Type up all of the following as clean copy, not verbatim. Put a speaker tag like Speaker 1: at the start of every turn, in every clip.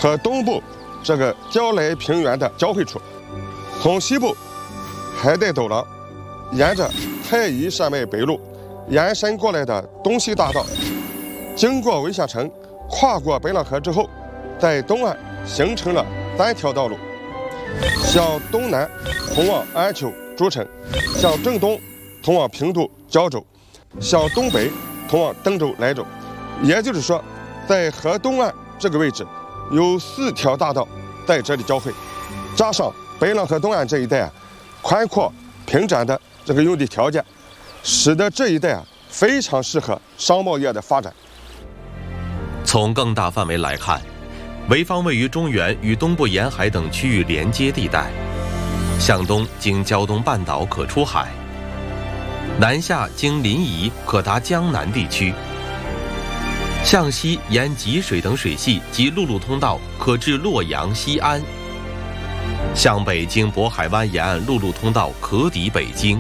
Speaker 1: 和东部这个焦莱平原的交汇处。从西部海带走廊沿着太乙山脉北路延伸过来的东西大道，经过文县城，跨过白浪河之后，在东岸形成了3条道路，向东南通往安丘、诸城，向正东通往平度、胶州，向东北通往登州、莱州。也就是说，在河东岸这个位置有4条大道在这里交汇，加上白浪河东岸这一带宽阔平展的这个用地条件，使得这一带非常适合商贸业的发展。
Speaker 2: 从更大范围来看，潍坊位于中原与东部沿海等区域连接地带，向东经胶东半岛可出海，南下经临沂可达江南地区，向西沿济水等水系及陆路通道可至洛阳、西安，向北经渤海湾沿岸陆路通道可抵北京。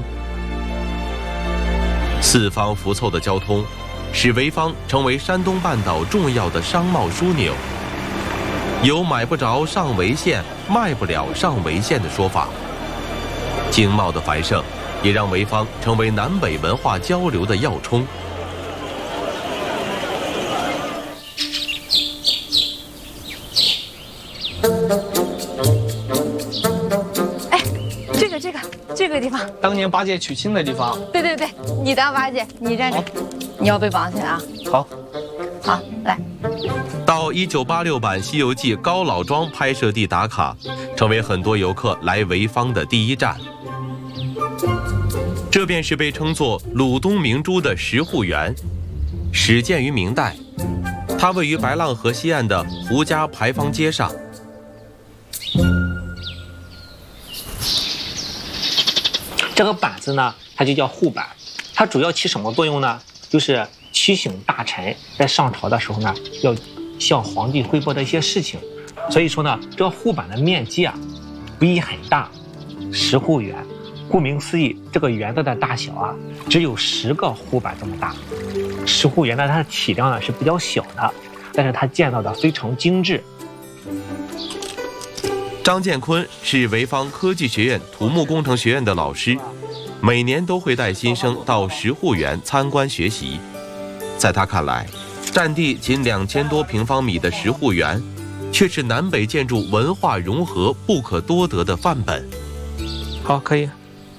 Speaker 2: 四方辐凑的交通使潍坊成为山东半岛重要的商贸枢纽，有买不着上潍县，卖不了上潍县的说法。经贸的繁盛也让潍坊成为南北文化交流的要冲。
Speaker 3: 这个地方，
Speaker 4: 当年八戒娶亲的地方。
Speaker 3: 对对对，你当八戒，你站着，你要被绑起来啊！
Speaker 4: 好，
Speaker 3: 好，来。
Speaker 2: 到1986版《西游记》高老庄拍摄地打卡，成为很多游客来潍坊的第一站。这便是被称作鲁东明珠的石户园，始建于明代，它位于白浪河西岸的胡家牌坊街上。
Speaker 5: 这个板子呢，它就叫户板，它主要起什么作用呢？就是提醒大臣在上朝的时候呢，要向皇帝汇报的一些事情。所以说呢，这个户板的面积不宜很大，石户园，顾名思义，这个园子的大小只有10个户板这么大。石户园呢，它的体量呢是比较小的，但是它建造的非常精致。
Speaker 2: 张建坤是潍坊科技学院土木工程学院的老师，每年都会带新生到石户园参观学习。在他看来，占地仅2000多平方米的石户园，却是南北建筑文化融合不可多得的范本。
Speaker 5: 好，可以。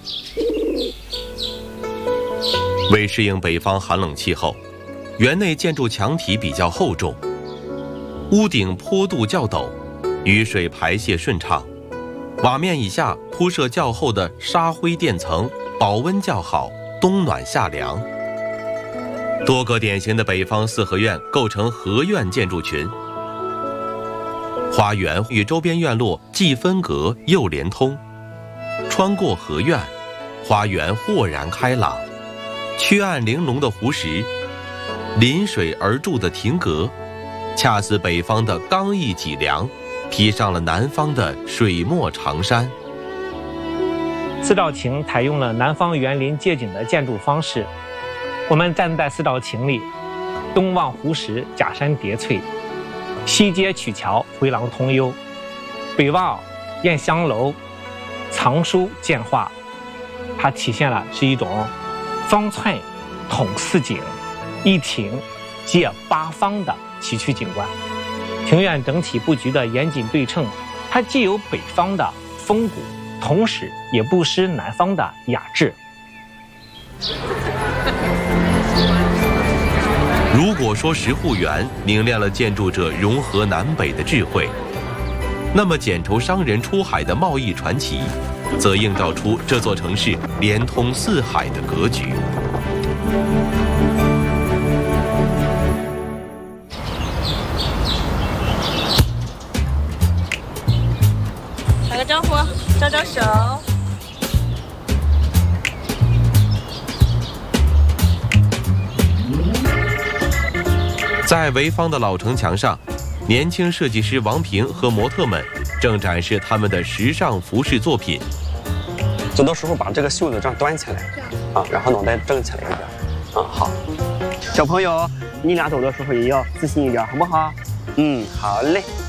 Speaker 2: 为适应北方寒冷气候，园内建筑墙体比较厚重，屋顶坡度较陡，雨水排泄顺畅，瓦面以下铺设较厚的沙灰垫层，保温较好，冬暖夏凉。多个典型的北方四合院构成合院建筑群，花园与周边院落既分隔又连通，穿过合院，花园豁然开朗，曲岸玲珑的湖石，临水而筑的亭阁，恰似北方的刚毅脊梁，披上了南方的水墨长衫。
Speaker 5: 四道亭采用了南方园林借景的建筑方式，我们站在四道亭里，东望湖石，假山叠翠，西接曲桥，回廊通幽，北望燕香楼，藏书建画，它体现了是一种方寸统四景，一亭借8方的崎岖景观。庭院整体布局的严谨对称，它既有北方的风骨，同时也不失南方的雅致。
Speaker 2: 如果说石户园凝练了建筑者融合南北的智慧，那么剪绸商人出海的贸易传奇，则映照出这座城市连通四海的格局。
Speaker 6: 打个招呼，招招手。
Speaker 2: 在潍坊的老城墙上，年轻设计师王平和模特们正展示他们的时尚服饰作品。
Speaker 7: 走的时候把这个袖子这样端起来，然后脑袋正起来一点，好。小朋友，你俩走的时候也要自信一点，好不好？好嘞。